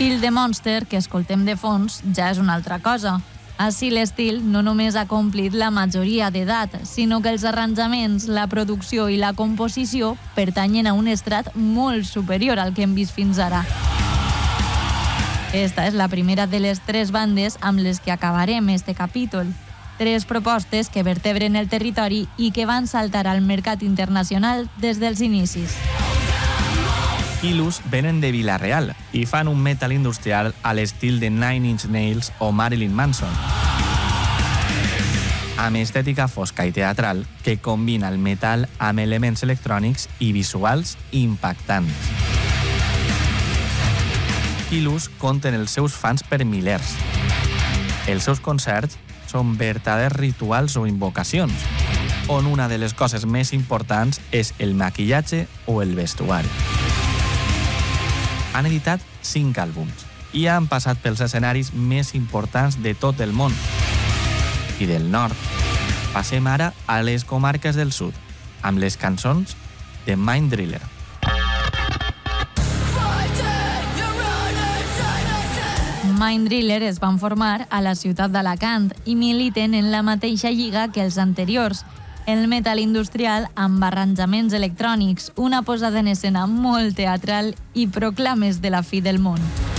Feel the Monster, que escoltem de fons, ja és una altra cosa. Així l'estil no només ha complit la majoria d'edat, sinó que els arranjaments, la producció i la composició pertanyen a un estrat molt superior al que hem vist fins ara. Esta és la primera de les 3 bandes amb les que acabarem este capítol. 3 propostes que vertebren el territori i que van saltar al mercat internacional des dels inicis. Killus venen de Vila-real i fan un metal industrial a l'estil de Nine Inch Nails o Marilyn Manson, amb estètica fosca i teatral que combina el metal amb elements electrònics i visuals impactants. Killus compten els seus fans per milers. Els seus concerts són verdaders rituals o invocacions, on una de les coses més importants és el maquillatge o el vestuari. Han editat 5 àlbums i han passat pels escenaris més importants de tot el món. I del nord, passem ara a les comarques del sud, amb les cançons de Mindriller. Mindriller es van formar a la ciutat d'Alacant i militen en la mateixa lliga que els anteriors, el metal industrial amb arranjaments electrònics, una posada en escena molt teatral i proclames de la fi del món.